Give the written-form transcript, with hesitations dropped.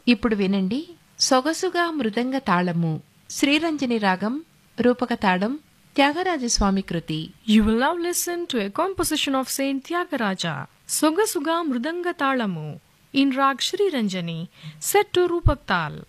ఇప్పుడు వినండి సొగసుగా మృదంగ తాళము శ్రీరంజని రాగం రూపక తాళం త్యాగరాజస్వామి కృతి. You will now listen to a composition of Saint Tyagaraja, Sogasuga Mridanga Talamu, in Rag Shri Ranjani, set to Rupak Tal.